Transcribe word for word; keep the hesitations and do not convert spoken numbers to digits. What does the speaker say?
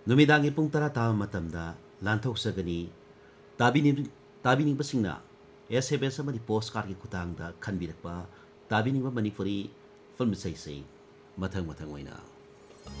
नुमिदांगी पुंग तरा ताब मतमदा लांथोक्सगनी ताबिनिंग ताबिनिंगबसिंगना S F S अमदी post card की खुतांगदा खनबिरकपा ताबिनिंगबा मणिपुरी फिल्म सैसै मथंग मथंग ओइना